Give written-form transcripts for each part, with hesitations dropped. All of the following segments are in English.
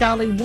Dali,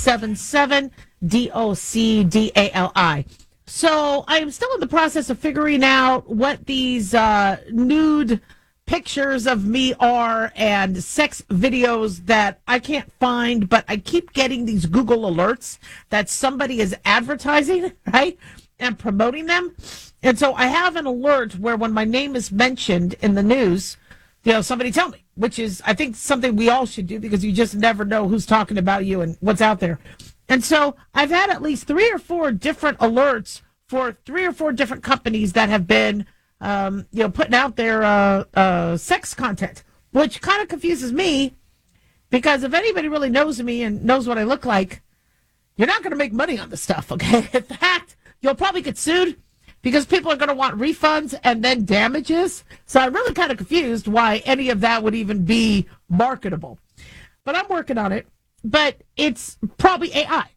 1-877-DOC-DALI. So I am still in the process of figuring out what these nude pictures of me are and sex videos that I can't find, but I keep getting these Google alerts that somebody is advertising, right, and promoting them. And so I have an alert where when my name is mentioned in the news, somebody tell me, which is, I think, something we all should do because you just never know who's talking about you and what's out there. And so I've had at least 3 or 4 different alerts for 3 or 4 different companies that have been putting out their sex content, which kind of confuses me because if anybody really knows me and knows what I look like, you're not going to make money on this stuff, okay? In fact, you'll probably get sued because people are going to want refunds and then damages. So I'm really kind of confused why any of that would even be marketable. But I'm working on it. But it's probably AI.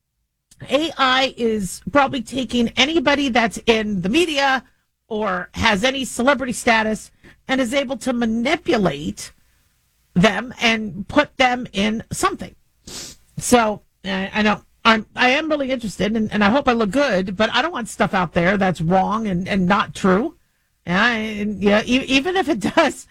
AI is probably taking anybody that's in the media or has any celebrity status and is able to manipulate them and put them in something. So I know I am really interested, and I hope I look good, but I don't want stuff out there that's wrong and not true. Even if it does,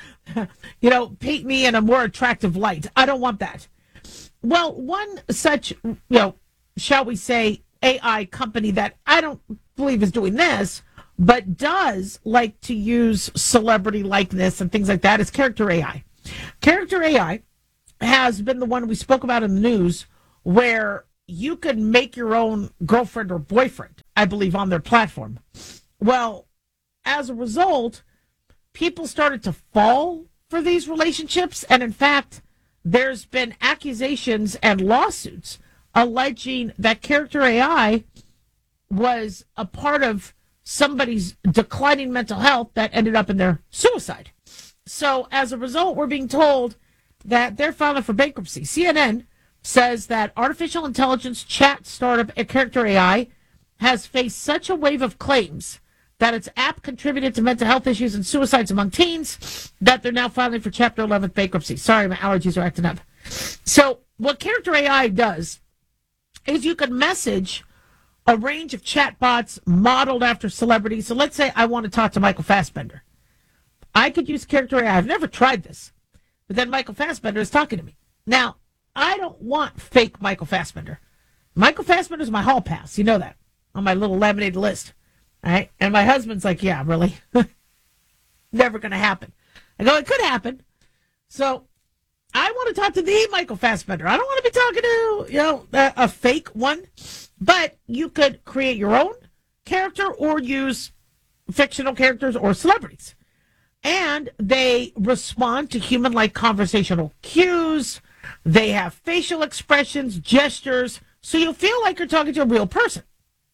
paint me in a more attractive light, I don't want that. Well, one such, shall we say, AI company that I don't believe is doing this, but does like to use celebrity likeness and things like that is Character AI. Character AI has been the one we spoke about in the news where you could make your own girlfriend or boyfriend, I believe, on their platform. Well, as a result, people started to fall for these relationships. And in fact, there's been accusations and lawsuits alleging that Character AI was a part of somebody's declining mental health that ended up in their suicide. So as a result, we're being told that they're filing for bankruptcy. CNN says that artificial intelligence chat startup Character AI has faced such a wave of claims that its app contributed to mental health issues and suicides among teens that they're now filing for Chapter 11 bankruptcy. Sorry, my allergies are acting up. So what Character AI does is you can message a range of chatbots modeled after celebrities. So let's say I want to talk to Michael Fassbender. I could use Character AI. I've never tried this. But then Michael Fassbender is talking to me. Now, I don't want fake Michael Fassbender. Michael Fassbender is my hall pass. You know that. On my little laminated list. All right? And my husband's like, yeah, really? Never going to happen. I go, it could happen. So I want to talk to the Michael Fassbender. I don't want to be talking to, a fake one. But you could create your own character or use fictional characters or celebrities. And they respond to human-like conversational cues. They have facial expressions, gestures, so you feel like you're talking to a real person.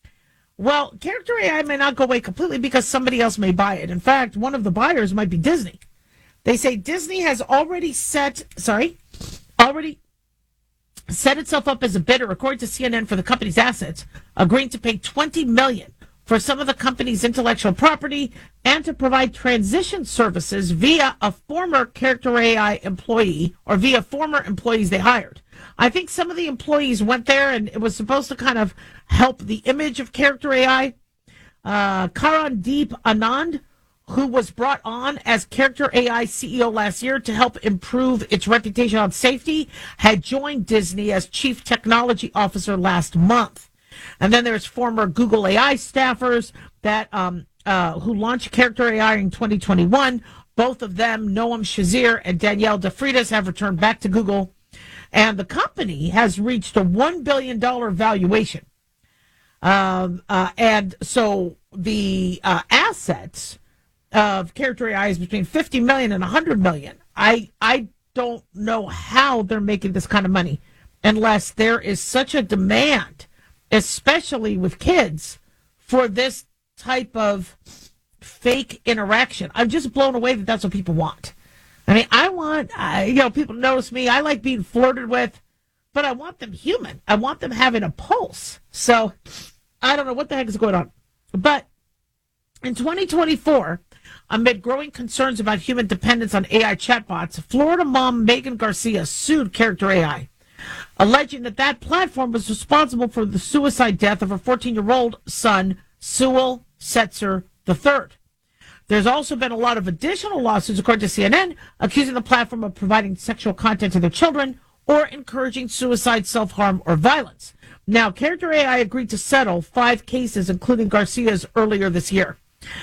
Well, Character AI may not go away completely because somebody else may buy it. In fact, one of the buyers might be Disney. They say Disney has already set itself up as a bidder, according to CNN, for the company's assets, agreeing to pay $20 million for some of the company's intellectual property and to provide transition services via a former Character AI employee or via former employees they hired. I think some of the employees went there and it was supposed to kind of help the image of Character AI. Karandeep Anand, who was brought on as Character AI CEO last year to help improve its reputation on safety, had joined Disney as Chief Technology Officer last month. And then there's former Google AI staffers that who launched Character AI in 2021. Both of them, Noam Shazir and Danielle DeFreitas, have returned back to Google. And the company has reached a $1 billion valuation. And so the assets of Character AI is between 50 million and 100 million. I don't know how they're making this kind of money unless there is such a demand, especially with kids, for this type of fake interaction. I'm just blown away that that's what people want. I mean, I want, people to notice me. I like being flirted with, but I want them human. I want them having a pulse. So I don't know what the heck is going on. But in 2024, amid growing concerns about human dependence on AI chatbots, Florida mom Megan Garcia sued Character AI, alleging that platform was responsible for the suicide death of her 14-year-old son, Sewell Setzer III. There's also been a lot of additional lawsuits, according to CNN, accusing the platform of providing sexual content to their children or encouraging suicide, self-harm, or violence. Now, Character AI agreed to settle 5 cases, including Garcia's, earlier this year.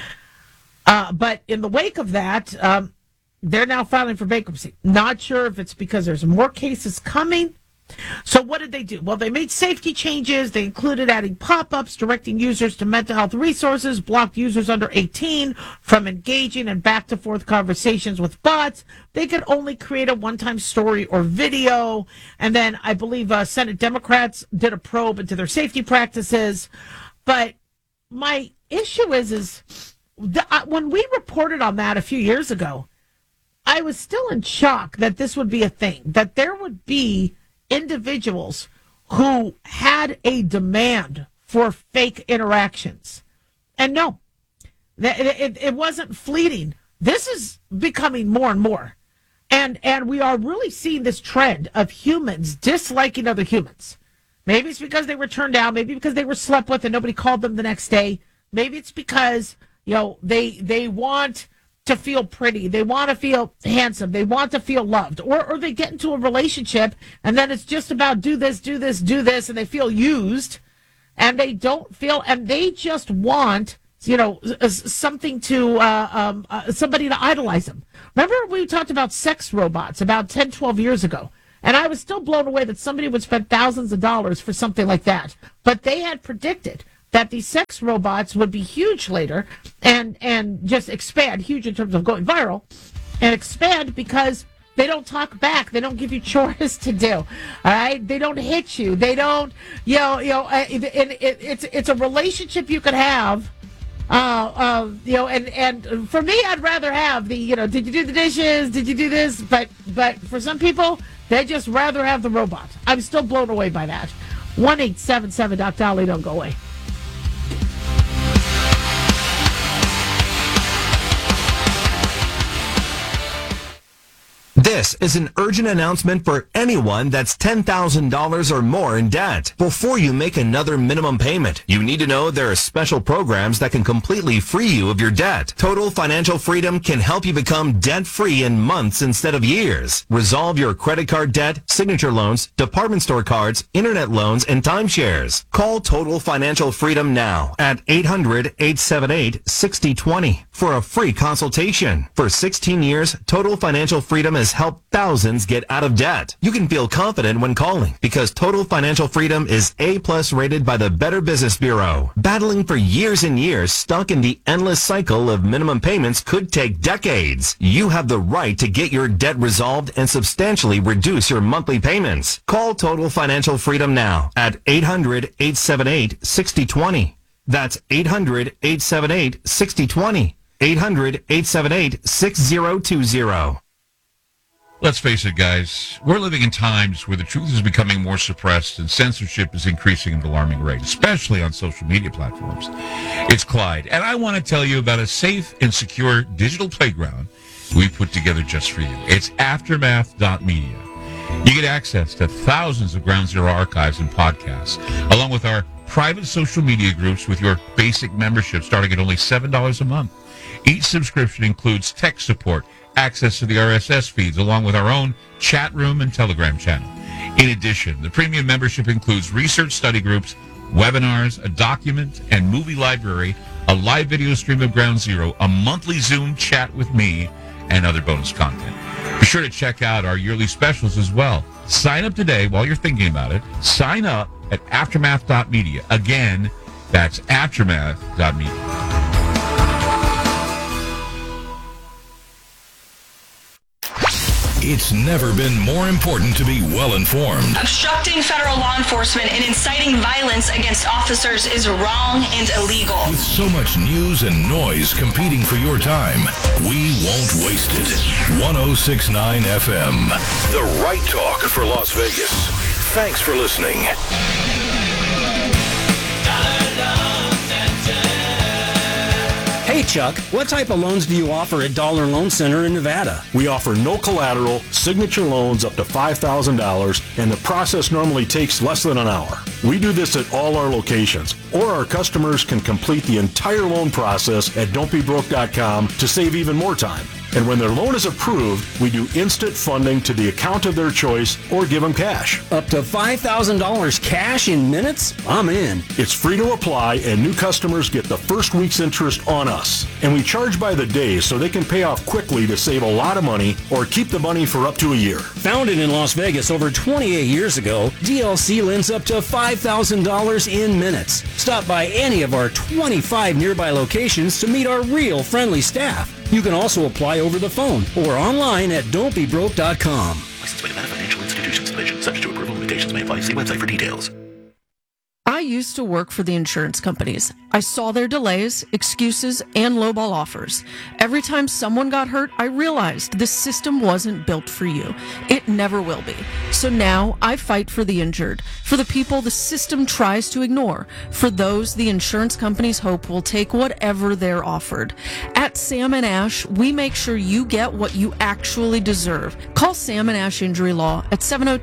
But in the wake of that, they're now filing for bankruptcy. Not sure if it's because there's more cases coming. So what did they do? Well, they made safety changes. They included adding pop-ups, directing users to mental health resources, blocked users under 18 from engaging in back-to-forth conversations with bots. They could only create a one-time story or video. And then I believe Senate Democrats did a probe into their safety practices. But my issue is when we reported on that a few years ago, I was still in shock that this would be a thing, that there would be individuals who had a demand for fake interactions. And no, it wasn't fleeting. This is becoming more and more. And we are really seeing this trend of humans disliking other humans. Maybe it's because they were turned down. Maybe because they were slept with and nobody called them the next day. Maybe it's because, they want to feel pretty. They want to feel handsome. They want to feel loved. Or they get into a relationship and then it's just about do this, do this, do this, and they feel used and they don't feel, and they just want, something to, somebody to idolize them. Remember we talked about sex robots about 10, 12 years ago? And I was still blown away that somebody would spend thousands of dollars for something like that. But they had predicted that these sex robots would be huge later and just expand, huge in terms of going viral, and expand because they don't talk back. They don't give you chores to do. All right? They don't hit you. They don't, it's a relationship you could have. And for me, I'd rather have the, did you do the dishes? Did you do this? But for some people, they just rather have the robot. I'm still blown away by that. 1-877 Doc Dolly, don't go away. This is an urgent announcement for anyone that's $10,000 or more in debt. Before you make another minimum payment, you need to know there are special programs that can completely free you of your debt. Total Financial Freedom can help you become debt-free in months instead of years. Resolve your credit card debt, signature loans, department store cards, internet loans, and timeshares. Call Total Financial Freedom now at 800-878-6020 for a free consultation. For 16 years, Total Financial Freedom has helped thousands get out of debt. You can feel confident when calling because Total Financial Freedom is A+ rated by the Better Business Bureau. Battling for years and years, stuck in the endless cycle of minimum payments could take decades. You have the right to get your debt resolved and substantially reduce your monthly payments. Call Total Financial Freedom now at 800-878-6020. That's 800-878-6020. 800-878-6020. Let's face it, guys, we're living in times where the truth is becoming more suppressed and censorship is increasing at an alarming rate, especially on social media platforms. It's Clyde, and I want to tell you about a safe and secure digital playground we put together just for you. It's Aftermath.media. You get access to thousands of Ground Zero archives and podcasts, along with our private social media groups with your basic membership starting at only $7 a month. Each subscription includes tech support, access to the RSS feeds, along with our own chat room and Telegram channel. In addition, the premium membership includes research study groups, webinars, a document and movie library, a live video stream of Ground Zero, a monthly Zoom chat with me, and other bonus content. Be sure to check out our yearly specials as well. Sign up today while you're thinking about it. Sign up at Aftermath.media. Again, that's Aftermath.media. It's never been more important to be well-informed. Obstructing federal law enforcement and inciting violence against officers is wrong and illegal. With so much news and noise competing for your time, we won't waste it. 106.9 FM. The right talk for Las Vegas. Thanks for listening. Hey, Chuck. What type of loans do you offer at Dollar Loan Center in Nevada? We offer no collateral, signature loans up to $5,000, and the process normally takes less than an hour. We do this at all our locations, or our customers can complete the entire loan process at don'tbebroke.com to save even more time. And when their loan is approved, we do instant funding to the account of their choice or give them cash. Up to $5,000 cash in minutes? I'm in. It's free to apply, and new customers get the first week's interest on us. And we charge by the day so they can pay off quickly to save a lot of money or keep the money for up to a year. Founded in Las Vegas over 28 years ago, DLC lends up to $5,000 in minutes. Stop by any of our 25 nearby locations to meet our real friendly staff. You can also apply over the phone or online at don'tbebroke.com. Licensed by Nevada Financial Institutions Division. Subject to approval, limitations may apply. See website for details. I used to work for the insurance companies. I saw their delays, excuses, and lowball offers. Every time someone got hurt, I realized this system wasn't built for you. It never will be. So now I fight for the injured, for the people the system tries to ignore, for those the insurance companies hope will take whatever they're offered. At Sam & Ash, we make sure you get what you actually deserve. Call Sam & Ash Injury Law at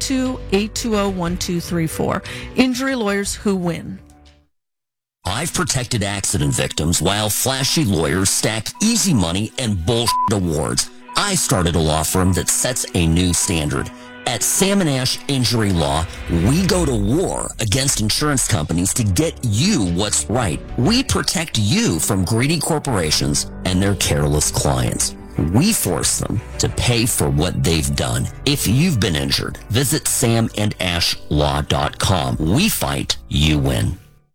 702-820-1234. Injury lawyers who win. I've protected accident victims while flashy lawyers stack easy money and bullshit awards. I started a law firm that sets a new standard. At Sam & Ash Injury Law, we go to war against insurance companies to get you what's right. We protect you from greedy corporations and their careless clients. We force them to pay for what they've done. If you've been injured, visit samandashlaw.com. We fight, you win.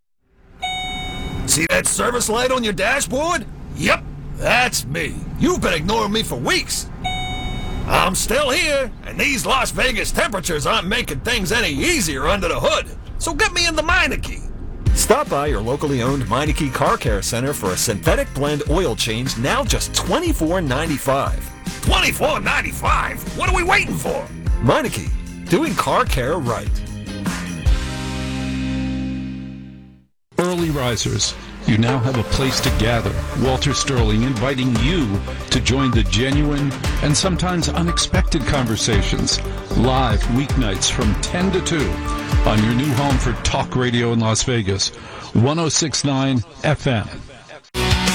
See that service light on your dashboard? Yep, that's me. You've been ignoring me for weeks. I'm still here, and these Las Vegas temperatures aren't making things any easier under the hood. So get me in the Meineke. Stop by your locally owned Meineke Car Care Center for a synthetic blend oil change, now just $24.95. $24.95? What are we waiting for? Meineke, doing car care right. Early risers, you now have a place to gather. Walter Sterling inviting you to join the genuine and sometimes unexpected conversations live weeknights from 10 to 2 on your new home for talk radio in Las Vegas, 106.9 FM.